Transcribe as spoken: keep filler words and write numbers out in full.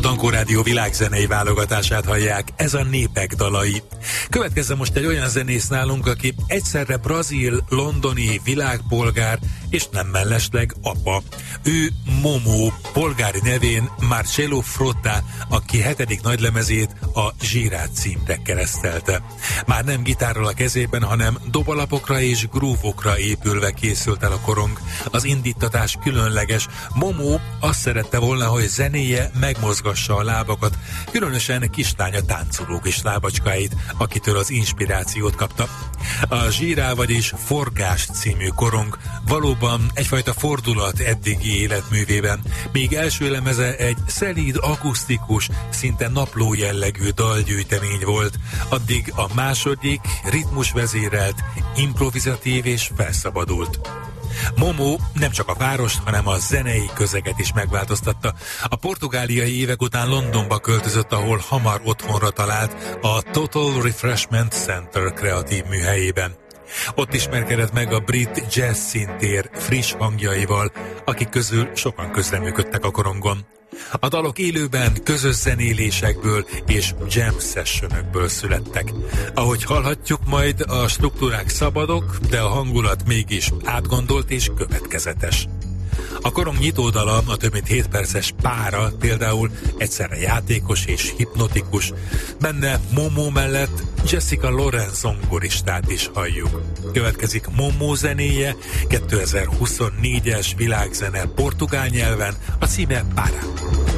Dankó Rádió világzenei válogatását hallják, ez a Népek dalai. Következzen most egy olyan zenész nálunk, aki egyszerre brazil, londoni, világpolgár, és nem mellesleg apa. Ő Momo, polgári nevén Marcelo Frota, aki hetedik nagylemezét a Zsírát címre keresztelte. Már nem gitárral a kezében, hanem dobalapokra és grúvokra épülve készült el a korong. Az indítatás különleges. Momo azt szerette volna, hogy zenéje megmozgassa a lábakat, különösen kislánya táncolók és lábacskáit, akitől az inspirációt kapta. A Zsírá, vagyis Forgás című korong valóban egyfajta fordulat eddigi életművében, míg első lemeze egy szelíd, akusztikus, szinte napló jellegű dalgyűjtemény volt, addig a második ritmusvezérelt, improvizatív és felszabadult. Momo nem csak a várost, hanem a zenei közeget is megváltoztatta. A portugáliai évek után Londonba költözött, ahol hamar otthonra talált a Total Refreshment Center kreatív műhelyében. Ott ismerkedett meg a brit jazz színtér friss hangjaival, akik közül sokan közreműködtek a korongon. A dalok élőben közös zenélésekből és jam sessionökből születtek. Ahogy hallhatjuk, majd a struktúrák szabadok, de a hangulat mégis átgondolt és következetes. A korong nyitódala, a több mint hét perces Pára például egyszerre játékos és hipnotikus. Benne Momo mellett Jessica Lorenz zongoristát is halljuk. Következik Momo zenéje, kétezer-huszonnégyes világzene portugál nyelven, a címe Pára.